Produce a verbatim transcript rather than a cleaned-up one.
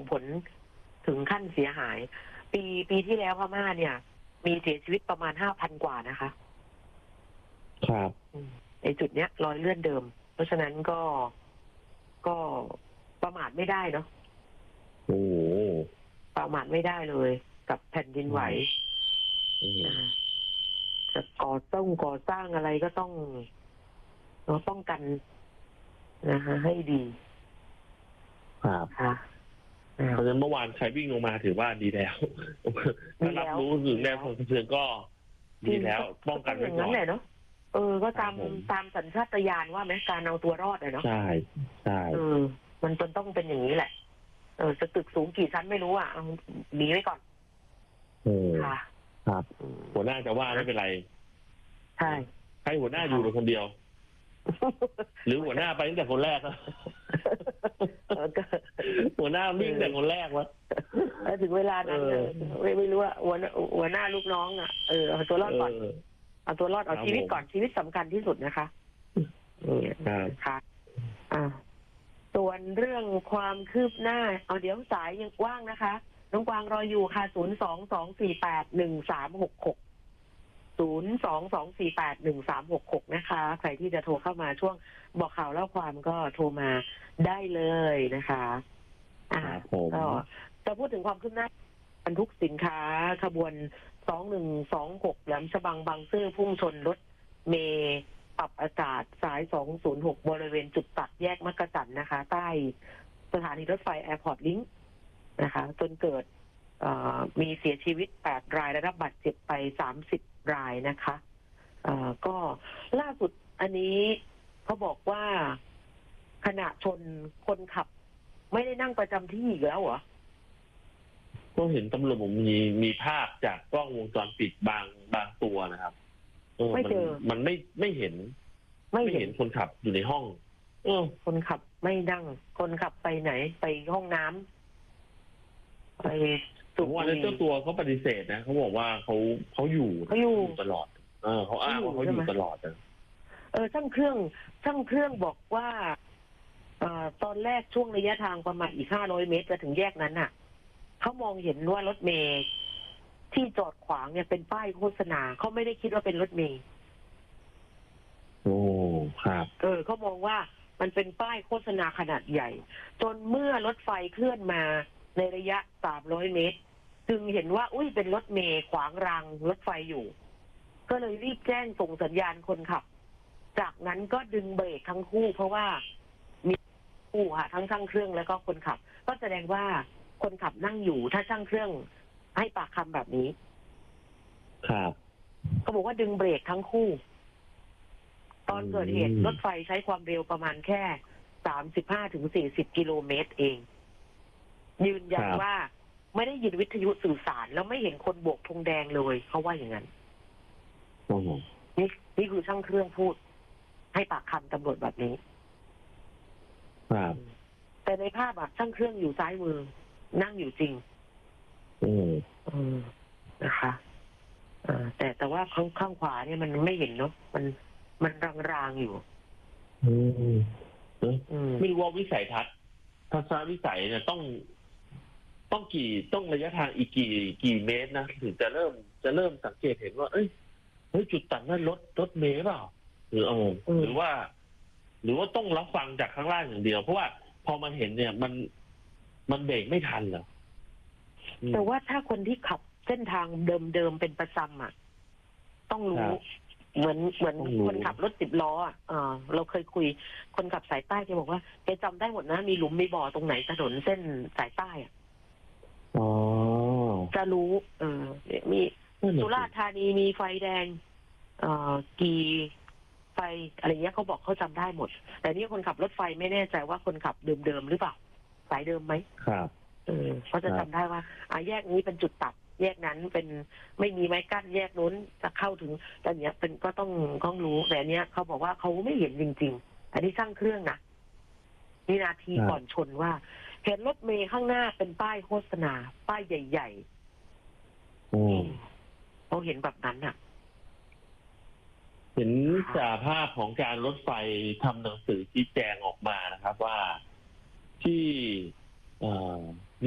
ผลถึงขั้นเสียหาย ปีปีที่แล้วพม่าเนี่ย มีเสียชีวิตประมาณห้าพันกว่านะคะครับในจุดเนี้ยรอยเลื่อนเดิม เพราะฉะนั้นก็ก็ประมาทไม่ได้เนาะโอ้ประมาทไม่ได้เลยกับแผ่นดินไหวจะก่อต้องก่อสร้างอะไรก็ต้องเราป้องกันนะฮะให้ดีครับค่ะเพราะฉะนั้นเมื่อวานใครวิ่งลงมาถือว่าดีแล้วถ้ารับรู้ถึงแรงสั่นสะเทือนก็ดีแล้วป้องกันไว้ก่อนเนาะเออก็ตามตามสัญชาตญาณว่าไหมการเอาตัวรอดอะเนาะใช่ใช่เออมันจนต้องเป็นอย่างนี้แหละเออจะตึกสูงกี่ชั้นไม่รู้อ่ะหนีไว้ก่อนเออค่ะครับหัวหน้าจะว่าไม่เป็นไรใช่ให้หัวหน้าอยู่คนเดียวหรือหัวหน้าไปตั้งแต่คนแรกหัวหน้าวิ่งแต่คนแรกวะถึงเวลานั้นไม่ไม่รู้ว่าหัวหัวหน้าลูกน้องอ่ะเออเอาตัวรอดก่อนเอาตัวรอดเอาชีวิตก่อนชีวิตสำคัญที่สุดนะคะนี่ค่ะอ่าส่วนเรื่องความคืบหน้าเอาเดี๋ยวสายยังว่างนะคะน้องกวางรออยู่ค่ะศูนย์สองสองสี่แปดหนึ่งสามหกหกศูนย์สองสองสี่แปดหนึ่งสามหกหกนะคะใครที่จะโทรเข้ามาช่วงบอกข่าวเล่าความก็โทรมาได้เลยนะคะอ่าก็จะพูดถึงความคืบหน้าบรรทุกสินค้าขบวนสองหนึ่งสองหกแหลมฉบังบางซื่อพุ่งชนรถเมล์ปรับอากาศสายสองศูนย์หกบริเวณจุดตัดแยกมักกะสันนะคะใต้สถานีรถไฟแอร์พอร์ตลิงค์นะคะจนเกิดมีเสียชีวิตแปดรายและรับบาดเจ็บไปสามสิบรายนะคะก็ล่าสุดอันนี้เขาบอกว่าขณะชนคนขับไม่ได้นั่งประจำที่อีกแล้วเหรอก็เห็นตำรวจผมมีมีภาพจากกล้องวงจรปิดบางบางตัวนะครับไม่เจอมันไม่ไม่เห็นไม่เห็นคนขับอยู่ในห้องเออคนขับไม่นั่งคนขับไปไหนไปห้องน้ำไปถึงวันนี้เจ้าตัวเขาปฏิเสธนะเขาบอกว่าเขาเขาอยู่เขาอยู่ตลอดเออเขาอ้างว่าเขาอยู่ตลอดเออช่างเครื่องช่างเครื่องบอกว่าเอ่อตอนแรกช่วงระยะทางประมาณอีกห้าร้อยเมตรจะถึงแยกนั้นน่ะเขามองเห็นว่ารถเมล์ที่จอดขวางเนี่ยเป็นป้ายโฆษณาเขาไม่ได้คิดว่าเป็นรถเมล์โอ้ครับเออเขามองว่ามันเป็นป้ายโฆษณาขนาดใหญ่จนเมื่อรถไฟเคลื่อนมาในระยะสามร้อยเมตรจึงเห็นว่าอุ้ยเป็นรถเมล์ขวางรางรถไฟอยู่ก็เลยรีบแจ้งส่งสัญญาณคนขับจากนั้นก็ดึงเบรกทั้งคู่เพราะว่ามีคู่ค่ะทั้งช่างเครื่องแล้วก็คนขับก็แสดงว่าคนขับนั่งอยู่ถ้าช่างเครื่องให้ปากคำแบบนี้ครับเขาบอกว่าดึงเบรกทั้งคู่ตอนเกิดเหตุรถไฟใช้ความเร็วประมาณแค่สามสิบห้าถึงสี่สิบกิโลเมตรเองยืนยันว่าไม่ได้ยินวิทยุสื่อสารแล้วไม่เห็นคนโบกธงแดงเลยเขาว่าอย่างนั้นนี่นี่คือช่างเครื่องพูดให้ปากคำตำรวจแบบนี้ครับแต่ในภาพอะช่างเครื่องอยู่ซ้ายมือนั่งอยู่จริงอืมนะคะอ่าแต่แต่ว่าข้างข้างขวาเนี่ยมันไม่เห็นเนาะมันมันรางๆอยู่อืมไม่รู้ว่าวิสัยทัศน์ทัศนวิสัยเนี่ยต้องต้องกี่ต้องระยะทางอีกกี่กี่เมตรนะถึงจะเริ่มจะเริ่มสังเกตเห็นว่าเอ้ยเฮ้ยจุดตัดนั้นรถรถเมล์เปล่าหรือเอาหรือว่า หรือว่าต้องรับฟังจากข้างล่างอย่างเดียวเพราะว่าพอมันเห็นเนี่ยมันมันเบรกไม่ทันเหรอแต่ว่าถ้าคนที่ขับเส้นทางเดิมๆเป็นประจำอ่ะต้องรู้เหมือนเหมือนคนขับรถสิบล้ออ่ะเออเราเคยคุยคนขับสายใต้แกบอกว่าแกจำได้หมดนะมีหลุมมีบ่อตรงไหนถนนเส้นสายใต้อ่ะอ๋อจะรู้เออมีสุราษฎร์ธานีมีไฟแดงเอ่อกี่ไฟอะไรเงี้ยเขาบอกเขาจำได้หมดแต่นี่คนขับรถไฟไม่แน่ใจว่าคนขับเดิมๆหรือเปล่าสายเดิมไหมครับเออเขาจะจำได้ว่าอ่ะแยกนี้เป็นจุดตัดแยกนั้นเป็นไม่มีไม้กั้นแยกนู้นจะเข้าถึงแต่เนี้ยเป็นก็ต้องต้องรู้แต่เนี้ยเขาบอกว่าเขาไม่เห็นจริงๆอันนี้ช่างเครื่องนะวินาทีก่อนชนว่าเห็นรถเมล์ข้างหน้าเป็นป้ายโฆษณาป้ายใหญ่ๆอืมเขาเห็นแบบนั้นอ่ะเห็นจากภาพของการรถไฟทำหนังสือชี้แจงออกมานะครับว่าที่